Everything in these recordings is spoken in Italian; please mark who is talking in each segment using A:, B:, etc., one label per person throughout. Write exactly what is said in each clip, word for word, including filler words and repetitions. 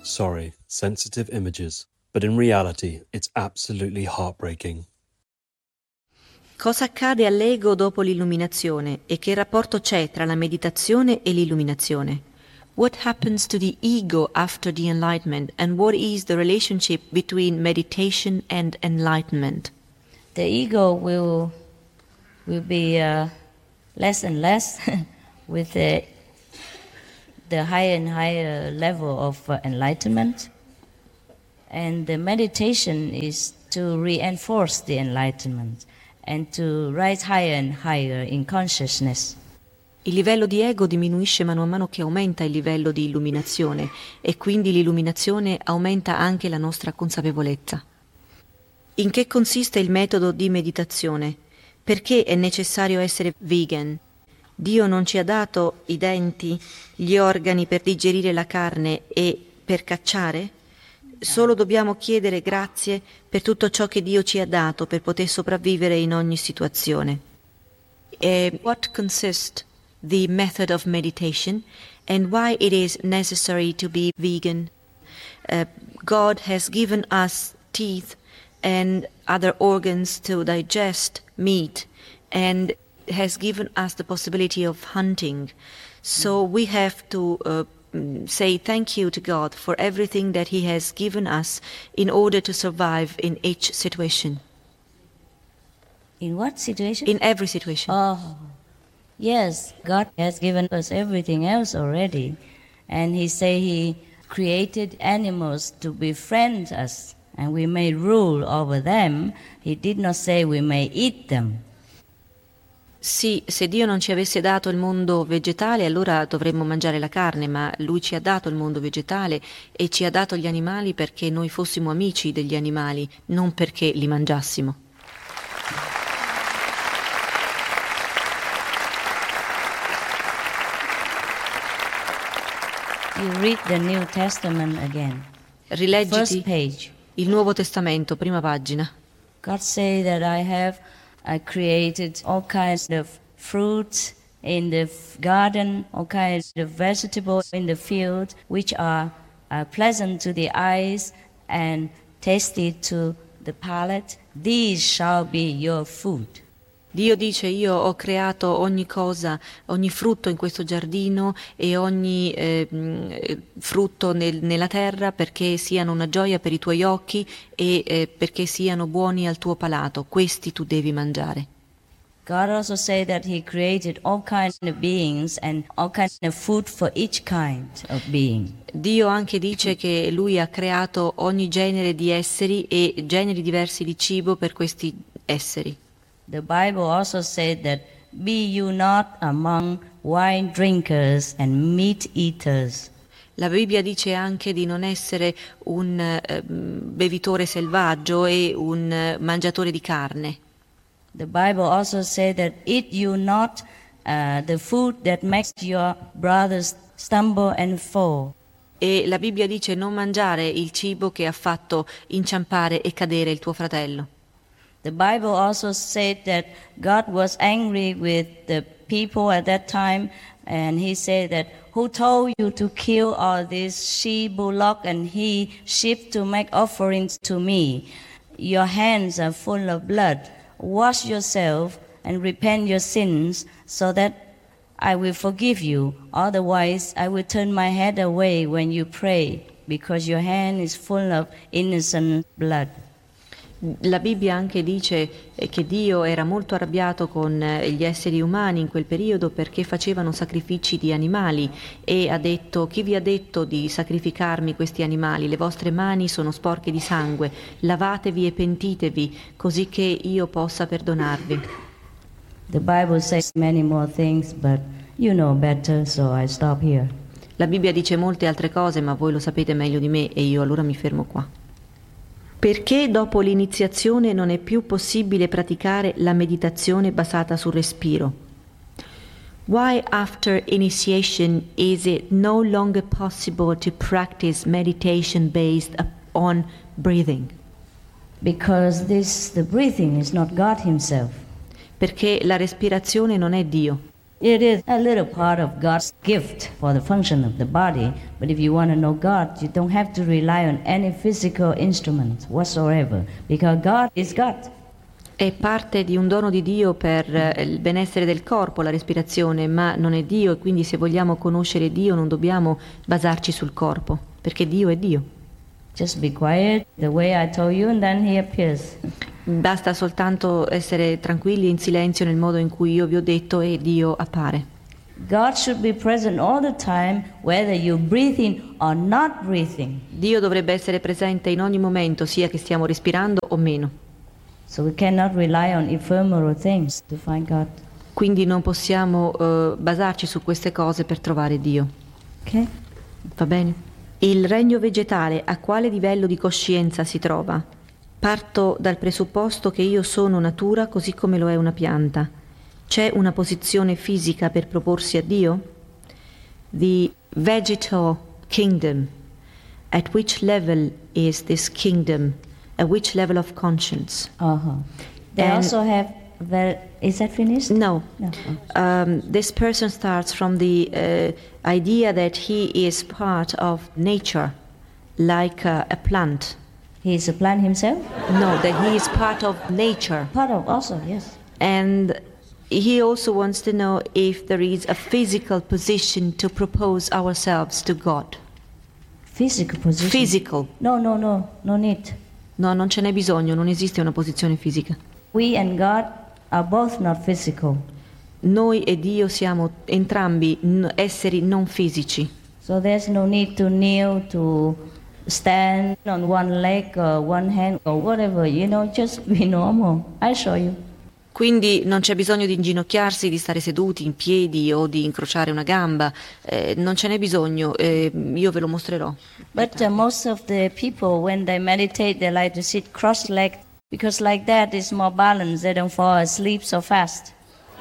A: Sorry, sensitive images. But in reality, it's absolutely heartbreaking.
B: Cosa accade all'ego dopo l'illuminazione e che rapporto c'è tra la meditazione e l'illuminazione? What happens to the ego after the enlightenment, and what is the relationship between meditation and enlightenment?
C: The ego will will be uh, less and less with the the higher and higher level of uh, enlightenment, and the meditation is to reinforce the enlightenment and to rise higher and higher in consciousness.
B: Il livello di ego diminuisce mano a mano che aumenta il livello di illuminazione e quindi l'illuminazione aumenta anche la nostra consapevolezza. In che consiste il metodo di meditazione? Perché è necessario essere vegan? Dio non ci ha dato i denti, gli organi per digerire la carne e per cacciare? Solo dobbiamo chiedere grazie per tutto ciò che Dio ci ha dato per poter sopravvivere in ogni situazione. E what consists the method of meditation and why it is necessary to be vegan? Uh, God has given us teeth and other organs to digest meat and has given us the possibility of hunting. So we have to uh, say thank you to God for everything that He has given us in order to survive in each situation.
C: In what situation?
B: In every situation.
C: Oh, yes, God has given us everything else already. And He say He created animals to befriend us and we may rule over them. He did not say we may eat them.
B: Sì, se Dio non ci avesse dato il mondo vegetale, allora dovremmo mangiare la carne, ma Lui ci ha dato il mondo vegetale e ci ha dato gli animali perché noi fossimo amici degli animali, non perché li mangiassimo.
C: You read the New Testament again.
B: Rileggiti
C: First page.
B: Il Nuovo Testamento, prima pagina.
C: God say that I have I created all kinds of fruits in the garden, all kinds of vegetables in the field, which are uh, pleasant to the eyes and tasty to the palate. These shall be your food.
B: Dio dice: io ho creato ogni cosa, ogni frutto in questo giardino e ogni eh, frutto nel, nella terra perché siano una gioia per i tuoi occhi e eh, perché siano buoni al tuo palato. Questi tu devi mangiare.
C: God also said that He created all kinds of beings and all kinds of food for each kind of being.
B: Dio anche dice che Lui ha creato ogni genere di esseri e generi diversi di cibo per questi esseri.
C: The Bible also said that, be you not among wine drinkers and meat eaters.
B: La Bibbia dice anche di non essere un uh, bevitore selvaggio e un uh, mangiatore di carne.
C: The Bible also said that, eat you not uh, the food that makes your brothers stumble and fall.
B: E la Bibbia dice non mangiare il cibo che ha fatto inciampare e cadere il tuo fratello.
C: The Bible also said that God was angry with the people at that time, and He said that, who told you to kill all these she bullock and he sheep to make offerings to me? Your hands are full of blood. Wash yourself and repent your sins, so that I will forgive you. Otherwise, I will turn my head away when you pray, because your hand is full of innocent blood.
B: La Bibbia anche dice che Dio era molto arrabbiato con gli esseri umani in quel periodo perché facevano sacrifici di animali e ha detto: chi vi ha detto di sacrificarmi questi animali? Le vostre mani sono sporche di sangue, lavatevi e pentitevi così che io possa perdonarvi.
C: The Bible says many more things, but you know better, so I stop here.
B: La Bibbia dice molte altre cose, ma voi lo sapete meglio di me e io allora mi fermo qua. Perché dopo l'iniziazione non è più possibile praticare la meditazione basata sul respiro? Why after initiation is it no longer possible to practice meditation based on breathing?
C: Because this, the breathing is not God Himself.
B: Perché la respirazione non è Dio.
C: It is a little part of God's gift for the function of the body, but if you want to know God, you don't have to rely on any physical instrument whatsoever, because God is God.
B: È parte di un dono di Dio per eh, il benessere del corpo, la respirazione, ma non è Dio, e quindi se vogliamo conoscere Dio non dobbiamo basarci sul corpo, perché Dio è Dio.
C: Just be quiet, the way I told you, and then He appears.
B: Basta soltanto essere tranquilli e in silenzio nel modo in cui io vi ho detto e Dio appare.
C: God should be present all the time, whether you're breathing or not breathing.
B: Dio dovrebbe essere presente in ogni momento, sia che stiamo respirando o meno.
C: So we cannot rely on ephemeral things to find God.
B: Quindi non possiamo uh, basarci su queste cose per trovare Dio.
C: Okay?
B: Va bene? Il regno vegetale a quale livello di coscienza si trova? Parto dal presupposto che io sono natura così come lo è una pianta. C'è una posizione fisica per proporsi a Dio? The vegetal kingdom. At which level is this kingdom? At which level of conscience?
C: Uh-huh. They
B: And-
C: also have, well, is that finished?
B: No.
C: No.
B: Um, this person starts from the uh, idea that he is part of nature, like uh, a plant.
C: He is a plant himself?
B: No, that he is part of nature.
C: Part of also, yes.
B: And he also wants to know if there is a physical position to propose ourselves to God.
C: Physical position.
B: Physical.
C: No, no, no, no need.
B: No, non ce n'è bisogno, non esiste una posizione fisica.
C: We and God are both not physical.
B: Noi e Dio siamo entrambi n- esseri non fisici.
C: So there's no need to kneel, to stand on one leg or one hand or whatever, you know, just be normal. I show you.
B: Quindi non c'è bisogno di inginocchiarsi, di stare seduti in piedi o di incrociare una gamba, eh, non ce n'è bisogno, eh, io ve lo mostrerò.
C: But uh, most of the people, when they meditate, they like to sit cross-legged because like that is more balanced. They don't fall asleep so fast.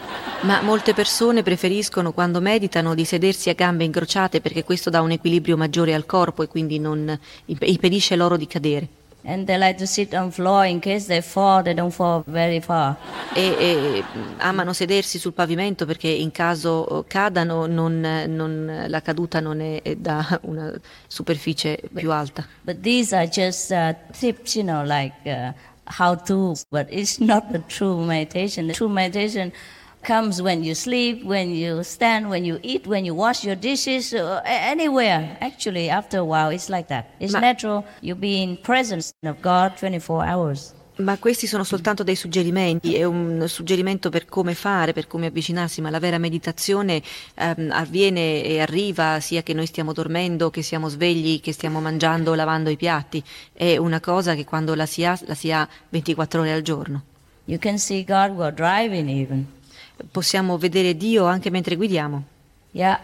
B: Ma molte persone preferiscono quando meditano di sedersi a gambe incrociate perché questo dà un equilibrio maggiore al corpo e quindi non impedisce loro di cadere.
C: And they like to sit on floor in case they fall, they don't fall very far.
B: E, e amano sedersi sul pavimento perché in caso cadano non, non, la caduta non è da una superficie più alta.
C: But these are just uh, tips, you know, like uh, how to, but it's not the true meditation. The true meditation comes when you sleep, when you stand, when you eat, when you wash your dishes, uh, anywhere. Actually, after a while, it's like that. It's
B: Ma-
C: natural. You be in presence of God twenty-four hours.
B: Ma questi sono soltanto dei suggerimenti, è un suggerimento per come fare, per come avvicinarsi, ma la vera meditazione ehm, avviene e arriva sia che noi stiamo dormendo, che siamo svegli, che stiamo mangiando o lavando i piatti. È una cosa che quando la si ha, la si ha ventiquattro ore al giorno.
C: You can see God while driving even.
B: Possiamo vedere Dio anche mentre guidiamo.
C: Yeah.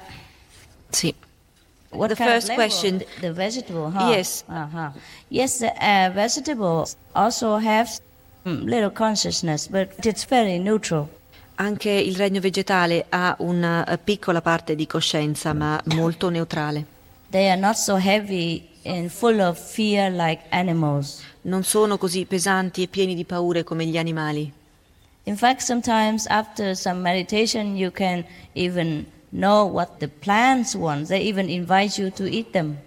B: Sì.
C: What
B: The
C: kind
B: first
C: of level?
B: question-
C: The, the vegetable, huh?
B: Yes.
C: Uh-huh. Yes, the uh, vegetables also have mm, little consciousness, but it's very neutral.
B: Anche il regno vegetale ha una eh, piccola parte di coscienza, ma molto neutrale.
C: They are not so heavy and full of fear like animals.
B: Non sono così pesanti e pieni di paure come gli animali.
C: In fact, sometimes after some meditation, you can even know what the plants want. They even invite you to eat them.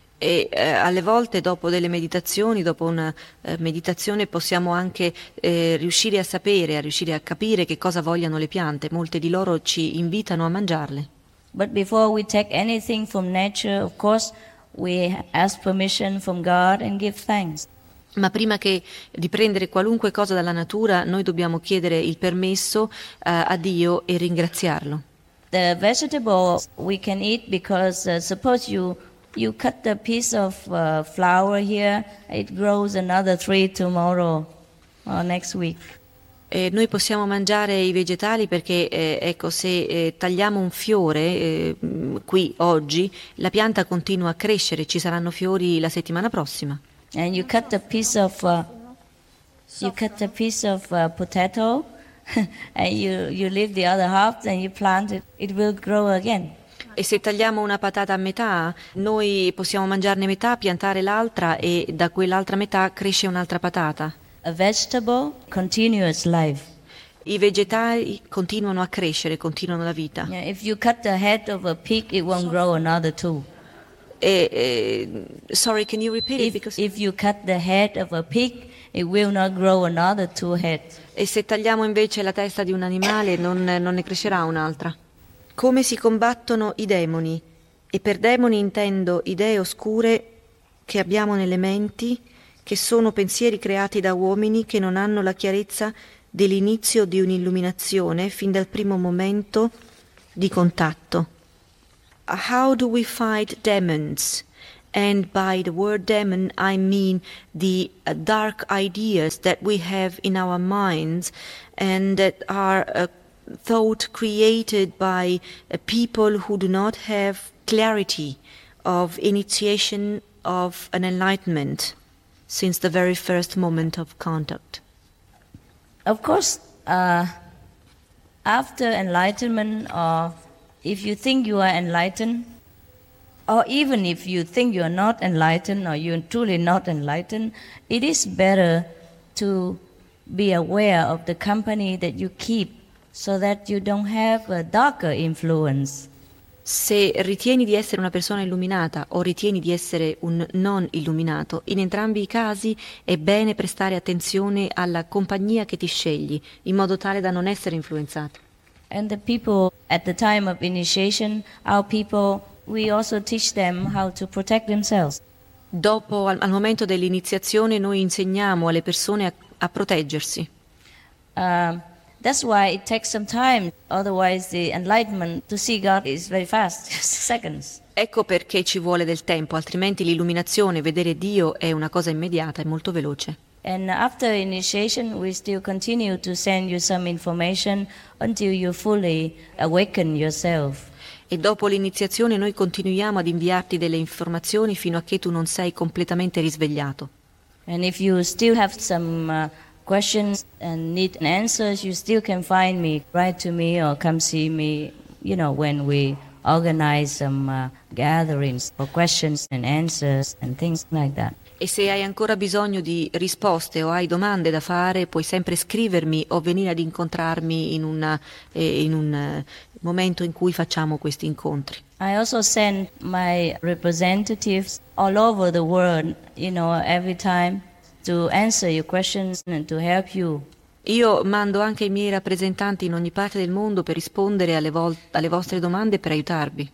B: E eh, alle volte dopo delle meditazioni, dopo una eh, meditazione possiamo anche eh, riuscire a sapere, a riuscire a capire che cosa vogliano le piante. Molte di loro ci invitano a mangiarle.
C: But before we take anything from nature, of course, we ask permission from God and give thanks.
B: Ma prima che di prendere qualunque cosa dalla natura, noi dobbiamo chiedere il permesso eh, a Dio e ringraziarlo.
C: The vegetable we can eat because uh, suppose you you cut a piece of uh, flower here, it grows another tree tomorrow or next week.
B: Eh, noi possiamo mangiare i vegetali perché, eh, ecco, se eh, tagliamo un fiore eh, mh, qui oggi, la pianta continua a crescere, ci saranno fiori la settimana prossima.
C: And you cut a piece of uh, you cut a piece of uh, potato, and you you leave the other half, and you plant it. It will grow again.
B: E se tagliamo una patata a metà, noi possiamo mangiarne metà, piantare l'altra e da quell'altra metà cresce un'altra patata.
C: A vegetable, continuous life.
B: I vegetali continuano a crescere, continuano la vita.
C: Yeah, if you cut the head of a pig, it won't grow another two.
B: E, e, sorry, can you repeat it?
C: If,
B: Because...
C: if you cut the head of a pig, it will not grow another two heads.
B: E se tagliamo invece la testa di un animale, non, non ne crescerà un'altra. Come si combattono i demoni? E per demoni intendo idee oscure che abbiamo nelle menti, che sono pensieri creati da uomini che non hanno la chiarezza dell'inizio di un'illuminazione fin dal primo momento di contatto. How do we fight demons? And by the word demon I mean the uh, dark ideas that we have in our minds and that are uh, thought created by uh, people who do not have clarity of initiation of an enlightenment since the very first moment of contact.
C: Of course, uh, after enlightenment, or if you think you are enlightened, or even if you think you are not enlightened or you're truly not enlightened, it is better to be aware of the company that you keep so that you don't have a darker influence.
B: Se ritieni di essere una persona illuminata o ritieni di essere un non illuminato, in entrambi i casi è bene prestare attenzione alla compagnia che ti scegli, in modo tale da non essere influenzato.
C: And the people at the time of initiation, our people, we also teach them how to protect themselves.
B: Dopo, al, al momento dell'iniziazione, noi insegniamo alle persone a, a proteggersi.
C: Uh, That's why it takes some time, otherwise the enlightenment to see God is very fast, just seconds.
B: Ecco perché ci vuole del tempo, altrimenti l'illuminazione, vedere Dio, è una cosa immediata, è molto veloce.
C: And after initiation, we still continue to send you some information until you fully awaken yourself.
B: E dopo l'iniziazione noi continuiamo ad inviarti delle informazioni fino a che tu non sei completamente risvegliato.
C: And if you still have some uh, questions and need answers, you still can find me, write to me or come see me, you know, when we organize some uh, gatherings for questions and answers and things like that.
B: E se hai ancora bisogno di risposte o hai domande da fare, puoi sempre scrivermi o venire ad incontrarmi in, una, eh, in un eh, momento in cui facciamo questi incontri.
C: I also send my representatives all over the world, you know, every time to answer your questions and to help you.
B: Io mando anche i miei rappresentanti in ogni parte del mondo per rispondere alle, vol- alle vostre domande e per aiutarvi.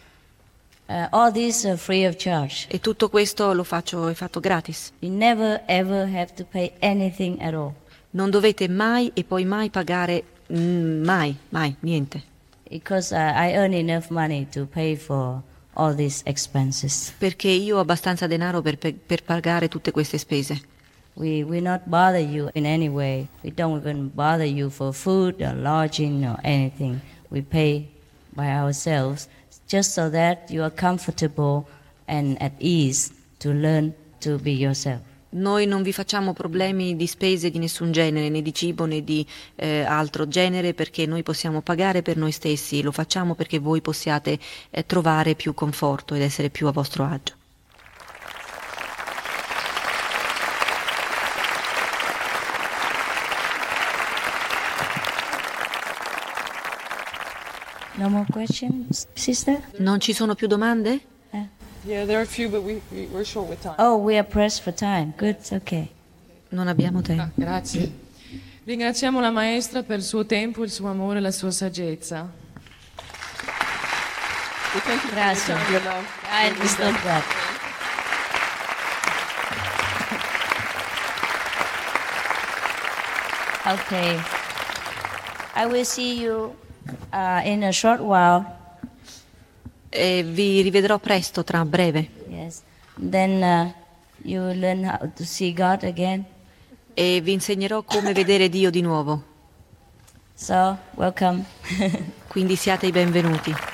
C: Uh, all these are free of charge.
B: E tutto questo lo faccio, è fatto gratis.
C: You never ever have to pay anything at all.
B: Non dovete mai e poi mai pagare, mm, mai, mai, niente.
C: Because uh, I earn enough money to pay for all these expenses.
B: Perché io ho abbastanza denaro per, per, per pagare tutte queste spese.
C: We we not bother you in any way. We don't even bother you for food or lodging or anything. We pay by ourselves just so that you are comfortable and at ease to learn to be yourself.
B: Noi non vi facciamo problemi di spese di nessun genere, né di cibo né di eh, altro genere, perché noi possiamo pagare per noi stessi. Lo facciamo perché voi possiate eh, trovare più conforto ed essere più a vostro agio.
C: No more questions, sister?
B: Non ci sono più domande?
C: Uh,
D: Yeah, there are a few, but we, we, we're short with time.
C: oh, we are pressed for time. Good, okay.
B: Non abbiamo
D: Ah,
B: tempo.
D: grazie. Ringraziamo la maestra per il suo tempo, il suo amore e la sua saggezza. We thank you for your
C: Grazie.
D: time, your love.
C: I understood that. Okay. I will see you uh, in a short while.
B: E vi rivedrò presto, tra breve.
C: Yes. Then uh, you will learn how to see God again.
B: E vi insegnerò come vedere Dio di nuovo.
C: So, welcome.
B: Quindi siate i benvenuti.